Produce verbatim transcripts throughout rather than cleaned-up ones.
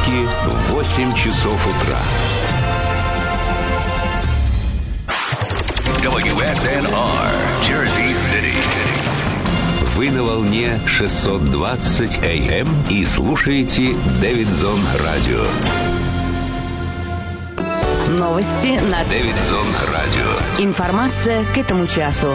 понедельники в восемь часов утра. дабл ю эс эн ар, Jersey City. Вы на волне шестьсот двадцать эй эм и слушаете Дэвидсон Радио. Новости на Дэвидсон Радио. Информация к этому часу.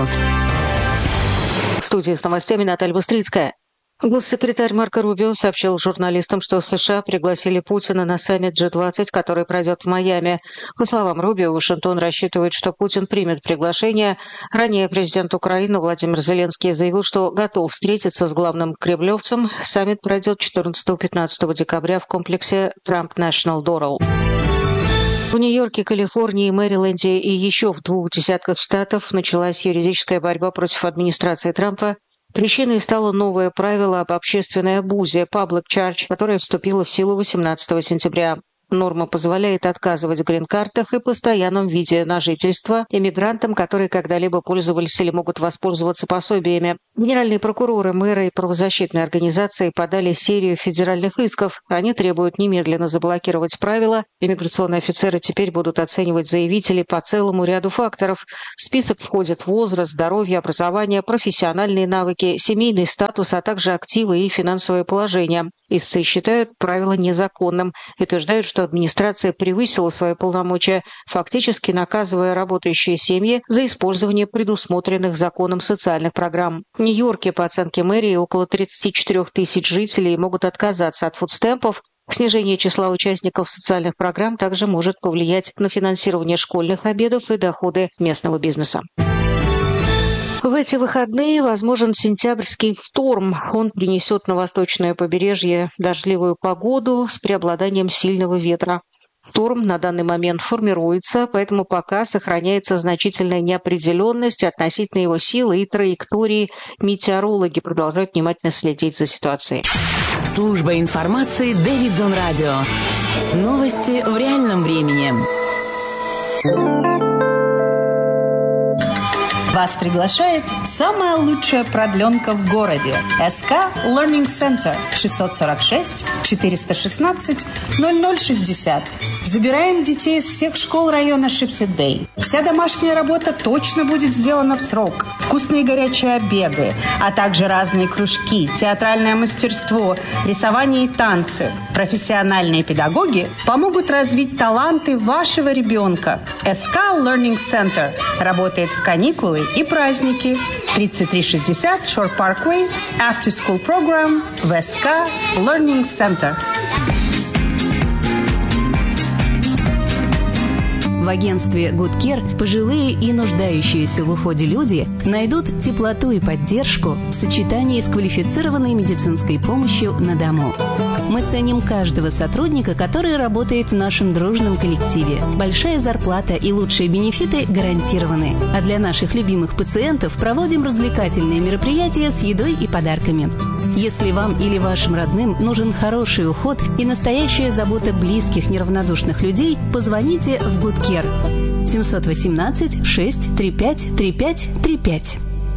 В студии с новостями Наталья Бустрицкая. Госсекретарь Марко Рубио сообщил журналистам, что США пригласили Путина на саммит джи двадцать, который пройдет в Майами. По словам Рубио, Вашингтон рассчитывает, что Путин примет приглашение. Ранее президент Украины Владимир Зеленский заявил, что готов встретиться с главным кремлевцем. Саммит пройдет четырнадцатого-пятнадцатого декабря в комплексе Trump National Doral. В Нью-Йорке, Калифорнии, Мэриленде и еще в двух десятках штатов началась юридическая борьба против администрации Трампа. Причиной стало новое правило об общественной обузе (Public Charge), которое вступило в силу восемнадцатого сентября. Норма позволяет отказывать в грин-картах и постоянном виде на жительство иммигрантам, которые когда-либо пользовались или могут воспользоваться пособиями. Генеральные прокуроры, мэры и правозащитные организации подали серию федеральных исков. Они требуют немедленно заблокировать правила. Иммиграционные офицеры теперь будут оценивать заявителей по целому ряду факторов. В список входят возраст, здоровье, образование, профессиональные навыки, семейный статус, а также активы и финансовое положение. Истцы считают правило незаконным и утверждают, что администрация превысила свои полномочия, фактически наказывая работающие семьи за использование предусмотренных законом социальных программ. В Нью-Йорке, по оценке мэрии, около тридцать четыре тысячи жителей могут отказаться от фудстемпов. Снижение числа участников социальных программ также может повлиять на финансирование школьных обедов и доходы местного бизнеса. В эти выходные возможен сентябрьский шторм. Он принесет на восточное побережье дождливую погоду с преобладанием сильного ветра. Шторм на данный момент формируется, поэтому пока сохраняется значительная неопределенность относительно его силы и траектории. Метеорологи продолжают внимательно следить за ситуацией. Служба информации Дэвидсон Радио. Новости в реальном времени. Вас приглашает самая лучшая продленка в городе. эс ка Learning Center шестьсот сорок шесть четыреста шестнадцать ноль ноль шестьдесят. Забираем детей из всех школ района Шипсет-Бэй. Вся домашняя работа точно будет сделана в срок. Вкусные горячие обеды, а также разные кружки, театральное мастерство, рисование и танцы. Профессиональные педагоги помогут развить таланты вашего ребенка. эс ка Learning Center работает в каникулы и праздники. тридцать три шестьдесят Shore Parkway, After School Program в эс ка Learning Center. В агентстве Good Care пожилые и нуждающиеся в уходе люди найдут теплоту и поддержку в сочетании с квалифицированной медицинской помощью на дому. Мы ценим каждого сотрудника, который работает в нашем дружном коллективе. Большая зарплата и лучшие бенефиты гарантированы. А для наших любимых пациентов проводим развлекательные мероприятия с едой и подарками. Если вам или вашим родным нужен хороший уход и настоящая забота близких неравнодушных людей, позвоните в Good Care семь один восемь шесть три пять три пять три пять.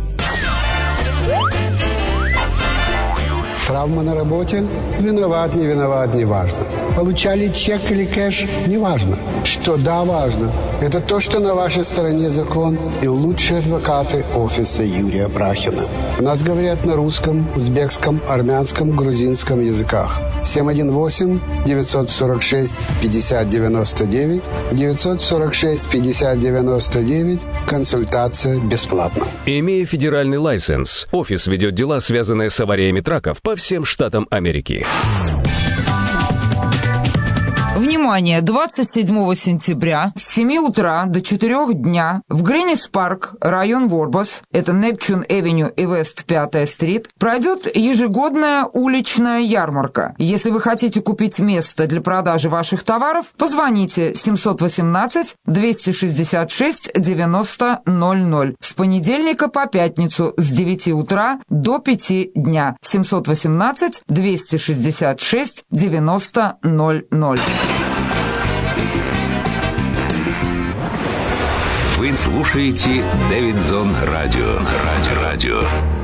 Травма на работе? Виноват, не виноват, не важно. Получали чек или кэш? Не важно. Что да, важно. Это то, что на вашей стороне закон и лучшие адвокаты офиса Юрия Брахина. У нас говорят на русском, узбекском, армянском, грузинском языках. семь один восемь девятьсот сорок шесть пятьдесят девяносто девять девятьсот сорок шесть пятьдесят девяносто девять. Консультация бесплатна. Имея федеральный лайсенс, офис ведет дела, связанные с авариями траков по всем штатам Америки. Внимание! двадцать седьмого сентября с семи утра до четырёх дня в Гринис-парк, район Ворбас, это Непчун-Эвеню и Вест пятая стрит, пройдет ежегодная уличная ярмарка. Если вы хотите купить место для продажи ваших товаров, позвоните семь один восемь два шесть шесть девяносто ноль ноль с понедельника по пятницу с девяти утра до пяти дня. семь один восемь два шесть шесть девяносто ноль ноль. Вы слушаете Дэвидсон Радио. Радио. Радио.